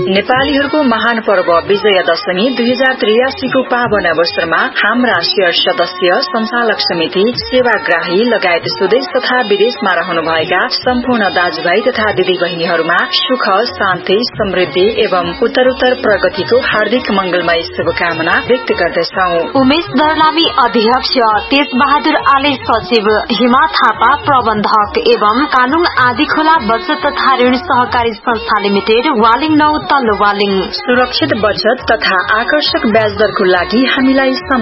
नेपालीहरूको महान पर्व विजयादशमी 2083 को पावन अवसरमा हाम्रा शेयर सदस्य, संचालक समिति, सेवाग्राही लगायत स्वदेश तथा विदेशमा रहनुभएका सम्पूर्ण दाजुभाइ तथा दिदी बहिनीहरूमा सुख, शान्ति, समृद्धि एवं उत्तरोत्तर प्रगतिको हार्दिक मंगलमय शुभकामना व्यक्त गर्दछौ। उमेश दर्लामी अध्यक्ष, तेज बहादुर आले सचिव, हिमा थापा प्रबन्धक एवं कानुङ आदि खोला बचत तथा ऋण सहकारी संस्था लिमिटेड वालिङ 9 तल्लो वालिङ। सुरक्षित बचत तथा आकर्षक ब्याज दरको लागि हामीलाई